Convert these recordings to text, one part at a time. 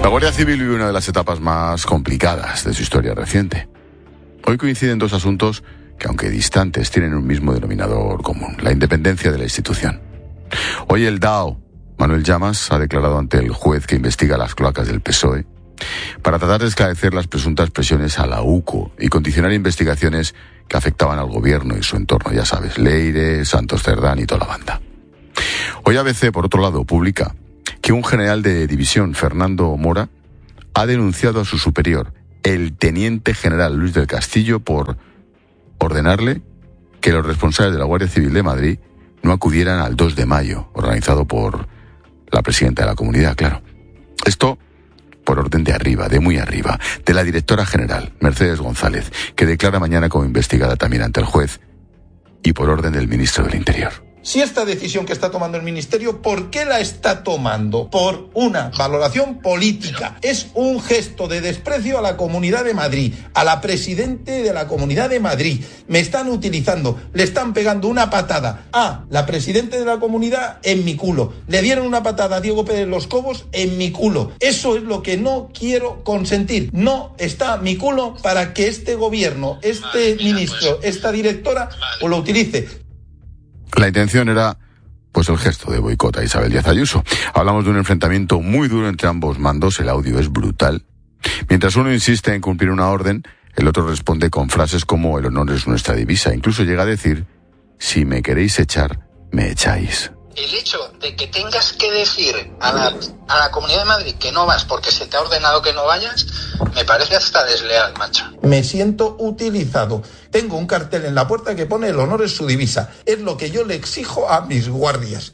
La Guardia Civil vive una de las etapas más complicadas de su historia reciente. Hoy coinciden dos asuntos que, aunque distantes, tienen un mismo denominador común: la independencia de la institución. Hoy el DAO, Manuel Llamas, ha declarado ante el juez que investiga las cloacas del PSOE para tratar de esclarecer las presuntas presiones a la UCO y condicionar investigaciones que afectaban al gobierno y su entorno, ya sabes, Leire, Santos Cerdán y toda la banda. Hoy ABC, por otro lado, publica que un general de división, Fernando Mora, ha denunciado a su superior, el teniente general Luis del Castillo, por ordenarle que los responsables de la Guardia Civil de Madrid no acudieran al 2 de mayo, organizado por la presidenta de la comunidad, claro. Esto por orden de arriba, de muy arriba, de la directora general, Mercedes González, que declara mañana como investigada también ante el juez, y por orden del ministro del Interior. Si esta decisión que está tomando el Ministerio, ¿por qué la está tomando? Por una valoración política. Es un gesto de desprecio a la Comunidad de Madrid, a la presidente de la Comunidad de Madrid. Me están utilizando, le están pegando una patada a la presidente de la Comunidad en mi culo. Le dieron una patada a Diego Pérez Los Cobos en mi culo. Eso es lo que no quiero consentir. No está mi culo para que este gobierno, este ministro, esta directora, lo utilice. La intención era, pues, el gesto de boicot a Isabel Díaz Ayuso. Hablamos de un enfrentamiento muy duro entre ambos mandos, el audio es brutal. Mientras uno insiste en cumplir una orden, el otro responde con frases como: el honor es nuestra divisa. Incluso llega a decir: si me queréis echar, me echáis. El hecho de que tengas que decir a la Comunidad de Madrid que no vas porque se te ha ordenado que no vayas, me parece hasta desleal, macho. Me siento utilizado. Tengo un cartel en la puerta que pone: el honor es su divisa. Es lo que yo le exijo a mis guardias.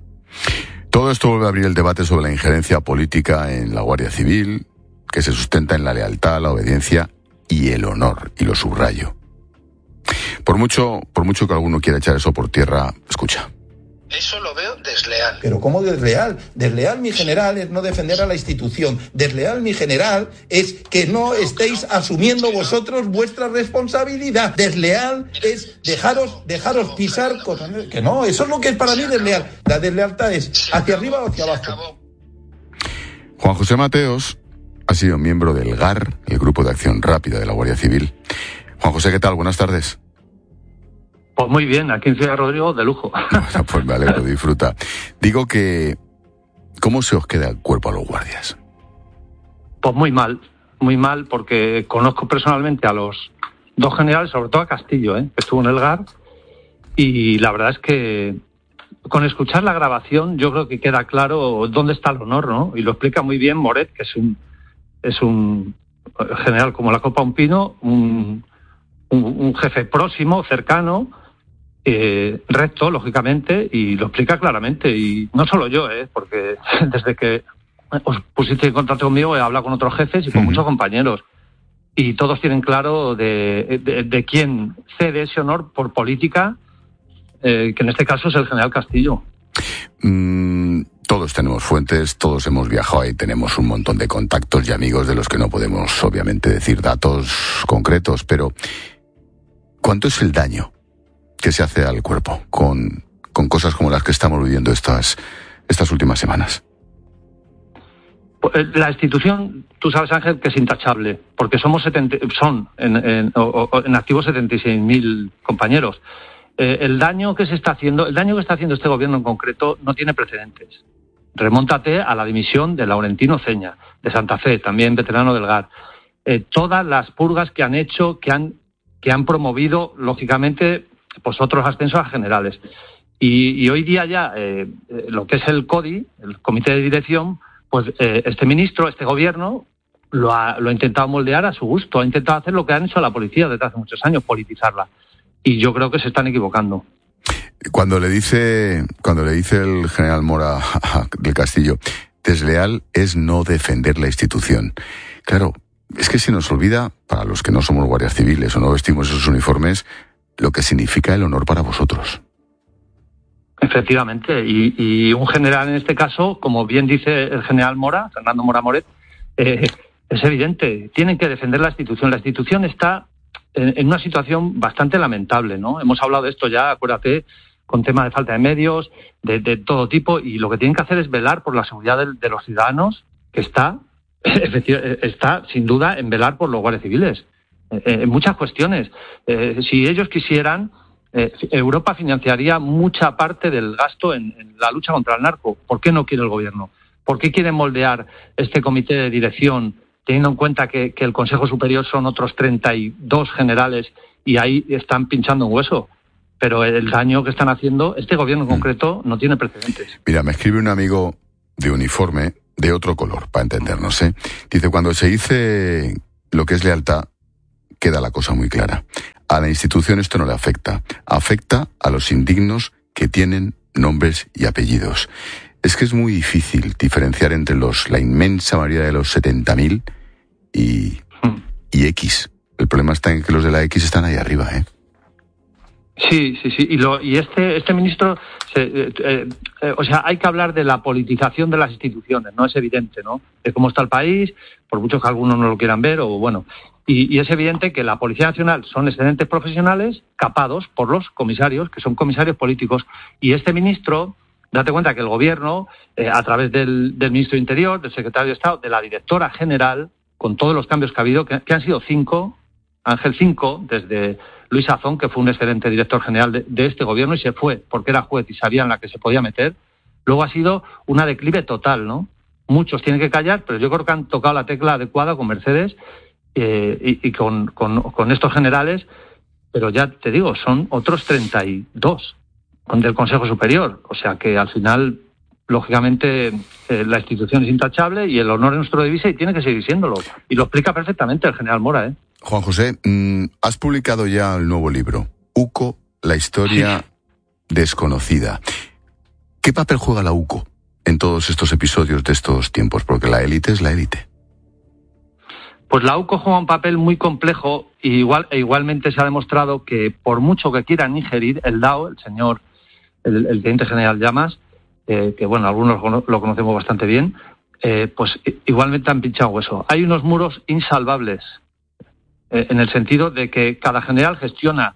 Todo esto vuelve a abrir el debate sobre la injerencia política en la Guardia Civil, que se sustenta en la lealtad, la obediencia y el honor, y lo subrayo. Por mucho que alguno quiera echar eso por tierra, escucha. Eso lo veo desleal. ¿Pero cómo desleal? Desleal, mi general, es no defender a la institución. Desleal, mi general, es que no estéis asumiendo vosotros vuestra responsabilidad. Desleal es dejaros pisar cosas. Que no, eso es lo que es para mí desleal. La deslealtad es hacia arriba o hacia abajo. Juan José Mateos ha sido miembro del GAR, el Grupo de Acción Rápida de la Guardia Civil. Juan José, ¿qué tal? Buenas tardes. Pues muy bien, aquí en Ciudad Rodrigo, de lujo. Bueno, pues me alegro, disfruta. Digo que, ¿cómo se os queda el cuerpo a los guardias? Pues muy mal, porque conozco personalmente a los dos generales, sobre todo a Castillo, que estuvo en el GAR, y la verdad es que con escuchar la grabación yo creo que queda claro dónde está el honor, ¿no? Y lo explica muy bien Moret, que es un general como la copa un pino, un jefe próximo, cercano, recto, lógicamente, y lo explica claramente. Y no solo yo, porque desde que os pusisteis en contacto conmigo he hablado con otros jefes y con muchos compañeros. Y todos tienen claro de quién cede ese honor por política, que en este caso es el general Castillo. Todos tenemos fuentes, todos hemos viajado y tenemos un montón de contactos y amigos de los que no podemos, obviamente, decir datos concretos, pero ¿cuánto es el daño que se hace al cuerpo con cosas como las que estamos viviendo estas últimas semanas? La institución, tú sabes, Ángel, que es intachable, porque son en activo 76.000 compañeros. El daño que está haciendo este gobierno en concreto no tiene precedentes. Remóntate a la dimisión de Laurentino Ceña, de Santa Fe, también veterano del GAR. Todas las purgas que han hecho, que han promovido, lógicamente, pues otros ascensos a generales. Y hoy día ya lo que es el CODI, el Comité de Dirección, pues este ministro, este gobierno, lo ha intentado moldear a su gusto, ha intentado hacer lo que han hecho a la policía desde hace muchos años, politizarla. Y yo creo que se están equivocando. Cuando le dice el general Mora del Castillo, desleal es no defender la institución. Claro, es que se nos olvida, para los que no somos guardias civiles o no vestimos esos uniformes, lo que significa el honor para vosotros. Efectivamente, y un general en este caso, como bien dice el general Mora, Fernando Mora Moret, es evidente, tienen que defender la institución. La institución está en una situación bastante lamentable, ¿no? Hemos hablado de esto ya, acuérdate, con temas de falta de medios, de todo tipo, y lo que tienen que hacer es velar por la seguridad de los ciudadanos, que está está sin duda en velar por los guardias civiles. En muchas cuestiones. Si ellos quisieran, Europa financiaría mucha parte del gasto en la lucha contra el narco. ¿Por qué no quiere el gobierno? ¿Por qué quiere moldear este comité de dirección, teniendo en cuenta que el Consejo Superior son otros 32 generales y ahí están pinchando un hueso? Pero el daño que están haciendo, este gobierno en concreto, no tiene precedentes. Mira, me escribe un amigo de uniforme de otro color, para entendernos, ¿eh? Dice, cuando se dice lo que es lealtad, queda la cosa muy clara. A la institución esto no le afecta. Afecta a los indignos que tienen nombres y apellidos. Es que es muy difícil diferenciar entre la inmensa mayoría de los 70.000 y X. El problema está en que los de la X están ahí arriba, ¿eh? Sí. Y este ministro, o sea, hay que hablar de la politización de las instituciones, ¿no? Es evidente, ¿no? De cómo está el país, por mucho que algunos no lo quieran ver, o bueno. Y es evidente que la Policía Nacional son excelentes profesionales capados por los comisarios, que son comisarios políticos. Y este ministro, date cuenta que el gobierno, a través del ministro de Interior, del secretario de Estado, de la directora general, con todos los cambios que ha habido, que han sido 5, Ángel, 5, desde Luis Azón, que fue un excelente director general de este gobierno y se fue porque era juez y sabía en la que se podía meter. Luego ha sido una declive total, ¿no? Muchos tienen que callar, pero yo creo que han tocado la tecla adecuada con Mercedes y con estos generales, pero ya te digo, son otros 32 del Consejo Superior. O sea que al final, lógicamente, la institución es intachable y el honor es nuestro divisa y tiene que seguir siéndolo. Y lo explica perfectamente el general Mora, ¿eh? Juan José, has publicado ya el nuevo libro, UCO, la historia desconocida. ¿Qué papel juega la UCO en todos estos episodios de estos tiempos? Porque la élite es la élite. Pues la UCO juega un papel muy complejo igualmente se ha demostrado que por mucho que quieran ingerir el DAO, el teniente general Llamas, que bueno, algunos lo conocemos bastante bien, pues igualmente han pinchado hueso. Hay unos muros insalvables, en el sentido de que cada general gestiona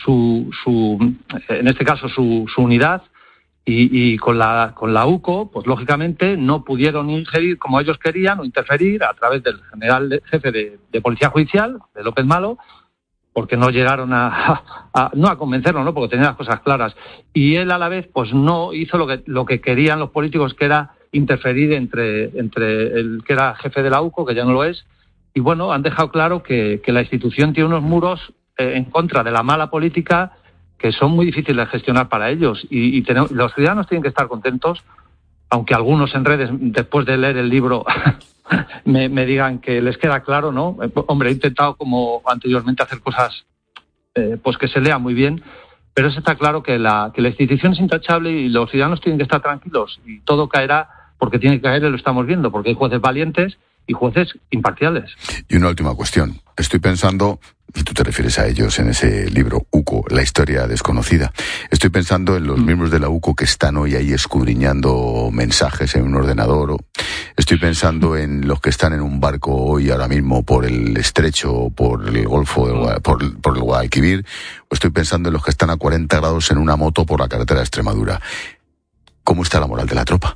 en este caso su unidad y con la UCO, pues lógicamente no pudieron ingerir como ellos querían o interferir a través del general jefe de Policía Judicial, de López Malo, porque no llegaron no a convencerlo, ¿no? Porque tenía las cosas claras. Y él a la vez pues no hizo lo que querían los políticos, que era interferir entre el que era jefe de la UCO, que ya no lo es. Y bueno, han dejado claro que la institución tiene unos muros en contra de la mala política que son muy difíciles de gestionar para ellos. Y los ciudadanos tienen que estar contentos, aunque algunos en redes, después de leer el libro, me digan que les queda claro, ¿no? Hombre, he intentado, como anteriormente, hacer cosas pues que se lea muy bien, pero está claro que la institución es intachable y los ciudadanos tienen que estar tranquilos y todo caerá porque tiene que caer y lo estamos viendo, porque hay jueces valientes y jueces imparciales. Y una última cuestión. Estoy pensando, y tú te refieres a ellos en ese libro, UCO, la historia desconocida. Estoy pensando en los miembros de la UCO que están hoy ahí escudriñando mensajes en un ordenador. Estoy pensando en los que están en un barco hoy, ahora mismo, por el estrecho, por el Golfo, por el Guadalquivir. O estoy pensando en los que están a 40 grados en una moto por la carretera de Extremadura. ¿Cómo está la moral de la tropa?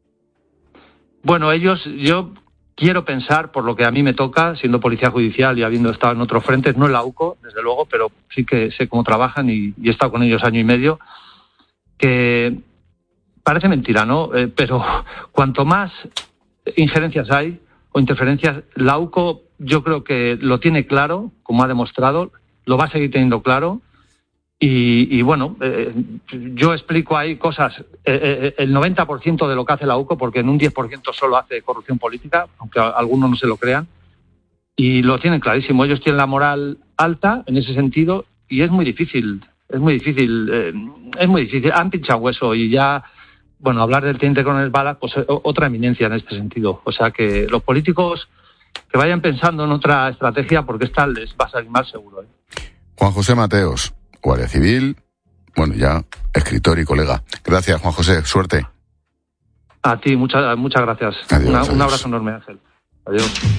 Bueno, yo quiero pensar, por lo que a mí me toca, siendo policía judicial y habiendo estado en otros frentes, no en la UCO, desde luego, pero sí que sé cómo trabajan y he estado con ellos año y medio, que parece mentira, ¿no? Pero cuanto más injerencias hay o interferencias, la UCO yo creo que lo tiene claro, como ha demostrado, lo va a seguir teniendo claro. Y bueno, yo explico ahí cosas, el 90% de lo que hace la UCO, porque en un 10% solo hace corrupción política, aunque algunos no se lo crean, y lo tienen clarísimo. Ellos tienen la moral alta en ese sentido y es muy difícil. Han pinchado hueso y ya, bueno, hablar del teniente coronel Bala, pues otra eminencia en este sentido. O sea que los políticos que vayan pensando en otra estrategia, porque esta les va a salir mal seguro. Juan José Mateos, Guardia Civil, bueno, ya escritor y colega. Gracias, Juan José, suerte. A ti, muchas gracias. Adiós, Un abrazo enorme, Ángel. Adiós.